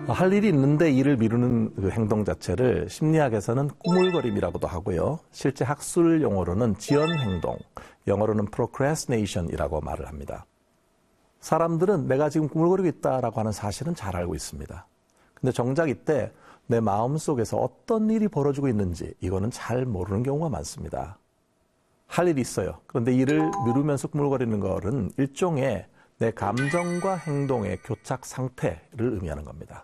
할 일이 있는데 일을 미루는 그 행동 자체를 심리학에서는 꾸물거림이라고도 하고요. 실제 학술 용어로는 지연 행동, 영어로는 procrastination이라고 말을 합니다. 사람들은 내가 지금 꾸물거리고 있다라고 하는 사실은 잘 알고 있습니다. 근데 정작 이때 내 마음속에서 어떤 일이 벌어지고 있는지 이거는 잘 모르는 경우가 많습니다. 할 일이 있어요. 그런데 일을 미루면서 꾸물거리는 것은 일종의 내 감정과 행동의 교착 상태를 의미하는 겁니다.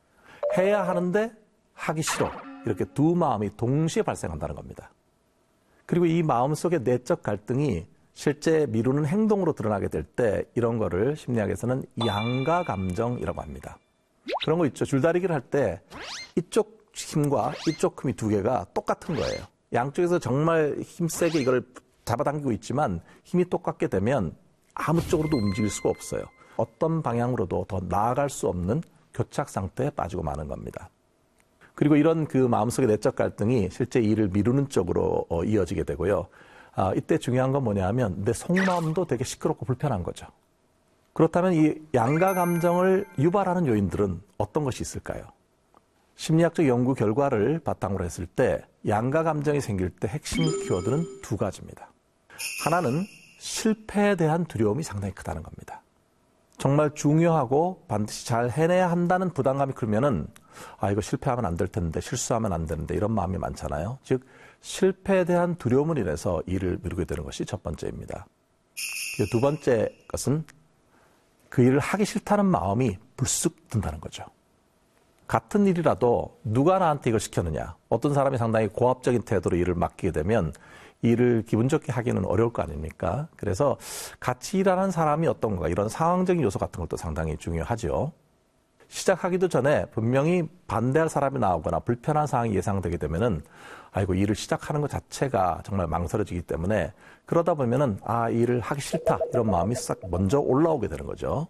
해야 하는데 하기 싫어. 이렇게 두 마음이 동시에 발생한다는 겁니다. 그리고 이 마음속의 내적 갈등이 실제 미루는 행동으로 드러나게 될 때 이런 거를 심리학에서는 양가 감정이라고 합니다. 그런 거 있죠. 줄다리기를 할 때 이쪽 힘과 이쪽 힘이 두 개가 똑같은 거예요. 양쪽에서 정말 힘세게 이걸 잡아당기고 있지만 힘이 똑같게 되면 아무 쪽으로도 움직일 수가 없어요. 어떤 방향으로도 더 나아갈 수 없는 교착 상태에 빠지고 마는 겁니다. 그리고 이런 그 마음속의 내적 갈등이 실제 일을 미루는 쪽으로 이어지게 되고요. 이때 중요한 건 뭐냐 하면 내 속마음도 되게 시끄럽고 불편한 거죠. 그렇다면 이 양가 감정을 유발하는 요인들은 어떤 것이 있을까요? 심리학적 연구 결과를 바탕으로 했을 때 양가 감정이 생길 때 핵심 키워드는 두 가지입니다. 하나는 실패에 대한 두려움이 상당히 크다는 겁니다. 정말 중요하고 반드시 잘 해내야 한다는 부담감이 크면은 이거 실패하면 안 될 텐데, 실수하면 안 되는데 이런 마음이 많잖아요. 즉 실패에 대한 두려움을 인해서 일을 미루게 되는 것이 첫 번째입니다. 두 번째 것은 그 일을 하기 싫다는 마음이 불쑥 든다는 거죠. 같은 일이라도 누가 나한테 이걸 시켰느냐. 어떤 사람이 상당히 고압적인 태도로 일을 맡기게 되면 일을 기분 좋게 하기는 어려울 거 아닙니까? 그래서 같이 일하는 사람이 어떤가 이런 상황적인 요소 같은 것도 상당히 중요하죠. 시작하기도 전에 분명히 반대할 사람이 나오거나 불편한 상황이 예상되게 되면은 일을 시작하는 것 자체가 정말 망설여지기 때문에 그러다 보면은 일을 하기 싫다 이런 마음이 싹 먼저 올라오게 되는 거죠.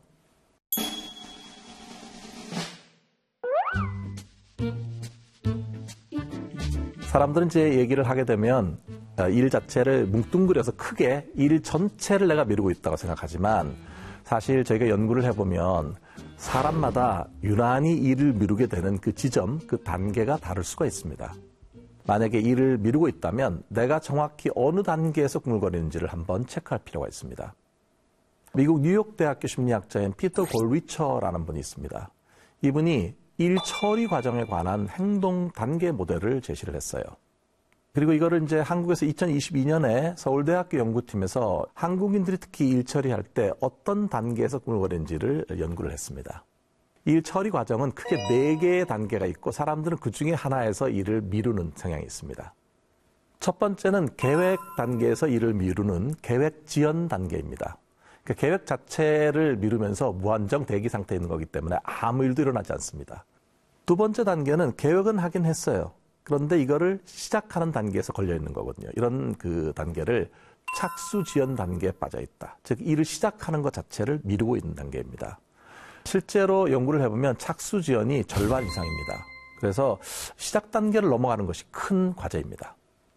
사람들은 이제 얘기를 하게 되면 일 자체를 뭉뚱그려서 크게 일 전체를 내가 미루고 있다고 생각하지만 사실 저희가 연구를 해보면 사람마다 유난히 일을 미루게 되는 그 지점, 그 단계가 다를 수가 있습니다. 만약에 일을 미루고 있다면 내가 정확히 어느 단계에서 꾸물거리는지를 한번 체크할 필요가 있습니다. 미국 뉴욕대학교 심리학자인 피터 골리처라는 분이 있습니다. 이분이 일 처리 과정에 관한 행동 단계 모델을 제시를 했어요. 그리고 이거를 이제 한국에서 2022년에 서울대학교 연구팀에서 한국인들이 특히 일 처리할 때 어떤 단계에서 꾸물거리는지를 연구를 했습니다. 일 처리 과정은 크게 4개의 단계가 있고 사람들은 그 중에 하나에서 일을 미루는 성향이 있습니다. 첫 번째는 계획 단계에서 일을 미루는 계획 지연 단계입니다. 그 계획 자체를 미루면서 무한정 대기 상태에 있는 거기 때문에 아무 일도 일어나지 않습니다. 두 번째 단계는 계획은 하긴 했어요. 그런데 이거를 시작하는 단계에서 걸려 있는 거거든요. 이런 그 단계를 착수 지연 단계에 빠져 있다. 즉 일을 시작하는 것 자체를 미루고 있는 단계입니다. 실제로 연구를 해보면 착수 지연이 절반 이상입니다. 그래서 시작 단계를 넘어가는 것이 큰 과제입니다.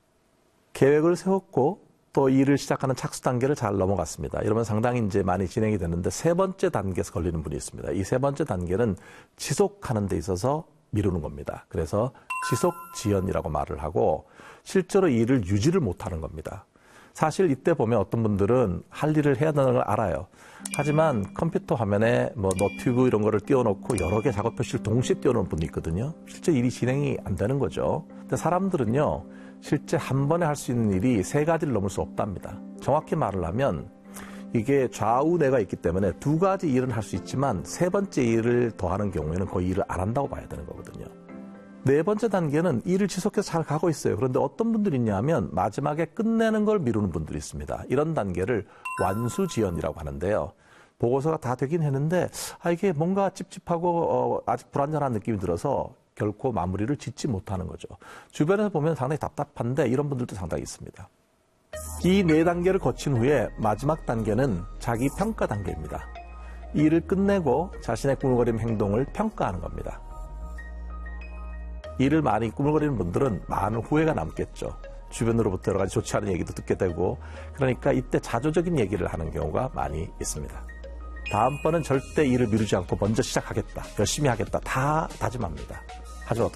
계획을 세웠고 또 일을 시작하는 착수 단계를 잘 넘어갔습니다. 이러면 상당히 이제 많이 진행이 되는데 세 번째 단계에서 걸리는 분이 있습니다. 이 세 번째 단계는 지속하는 데 있어서 미루는 겁니다. 그래서 지속 지연이라고 말을 하고 실제로 일을 유지를 못하는 겁니다. 사실 이때 보면 어떤 분들은 할 일을 해야 되는 걸 알아요. 하지만 컴퓨터 화면에 너튜브 이런 거를 띄워놓고 여러 개 작업 표시를 동시에 띄워놓은 분이 있거든요. 실제 일이 진행이 안 되는 거죠. 근데 사람들은요, 실제 한 번에 할 수 있는 일이 3가지를 넘을 수 없답니다. 정확히 말을 하면 이게 좌우뇌가 있기 때문에 2가지 일은 할 수 있지만 3번째 일을 더하는 경우에는 거의 일을 안 한다고 봐야 되는 거거든요. 4번째 단계는 일을 지속해서 잘 가고 있어요. 그런데 어떤 분들이 있냐면 마지막에 끝내는 걸 미루는 분들이 있습니다. 이런 단계를 완수지연이라고 하는데요. 보고서가 다 되긴 했는데 이게 뭔가 찝찝하고 아직 불안전한 느낌이 들어서 결코 마무리를 짓지 못하는 거죠. 주변에서 보면 상당히 답답한데 이런 분들도 상당히 있습니다. 이 4단계를 거친 후에 마지막 단계는 자기 평가 단계입니다. 일을 끝내고 자신의 꾸물거림 행동을 평가하는 겁니다. 일을 많이 꾸물거리는 분들은 많은 후회가 남겠죠. 주변으로부터 여러 가지 좋지 않은 얘기도 듣게 되고 그러니까 이때 자조적인 얘기를 하는 경우가 많이 있습니다. 다음번은 절대 일을 미루지 않고 먼저 시작하겠다, 열심히 하겠다 다 다짐합니다. 하지만